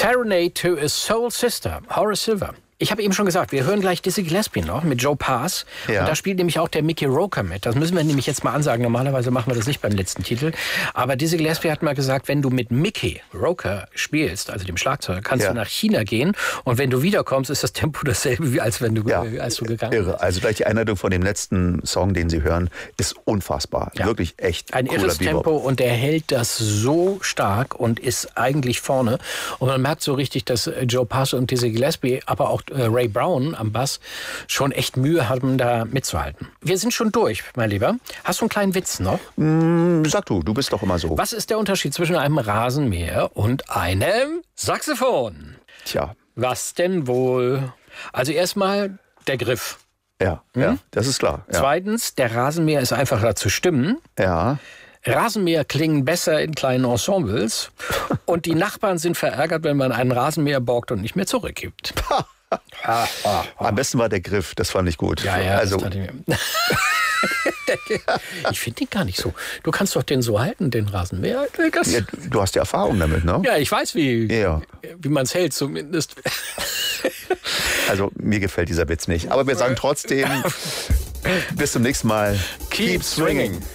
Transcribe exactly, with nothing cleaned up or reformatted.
Serenade to a Soul Sister, Horace Silver. Ich habe eben schon gesagt, wir hören gleich Dizzy Gillespie noch mit Joe Pass. Ja. Und da spielt nämlich auch der Mickey Roker mit. Das müssen wir nämlich jetzt mal ansagen. Normalerweise machen wir das nicht beim letzten Titel. Aber Dizzy Gillespie hat mal gesagt, wenn du mit Mickey Roker spielst, also dem Schlagzeuger, kannst ja. du nach China gehen. Und wenn du wiederkommst, ist das Tempo dasselbe, wie als wenn du, ja. als du gegangen Irre. bist. Also gleich die Einleitung von dem letzten Song, den Sie hören, ist unfassbar. Ja. Wirklich echt Ein cooler irres Bebop. Tempo und er hält das so stark und ist eigentlich vorne. Und man merkt so richtig, dass Joe Pass und Dizzy Gillespie, aber auch äh, Ray Brown am Bass schon echt Mühe haben, da mitzuhalten. Wir sind schon durch, mein Lieber. Hast du einen kleinen Witz noch? Mm, sag du, du bist doch immer so. Was ist der Unterschied zwischen einem Rasenmäher und einem Saxophon? Tja. Was denn wohl? Also erstmal der Griff. Ja, hm? ja, das ist klar. Ja. Zweitens, der Rasenmäher ist einfacher zu stimmen. Ja. Rasenmäher klingen besser in kleinen Ensembles. Und die Nachbarn sind verärgert, wenn man einen Rasenmäher borgt und nicht mehr zurückgibt. Ha, ha, ha. Am besten war der Griff, das fand ich gut. Ja, ja, also, das tat ich mir. Ich finde den gar nicht so. Du kannst doch den so halten, den Rasenmäher. ja, du hast ja Erfahrung damit, ne? Ja, ich weiß, wie, ja. wie man es hält zumindest. Also mir gefällt dieser Witz nicht. Aber wir sagen trotzdem, bis zum nächsten Mal. Keep swinging.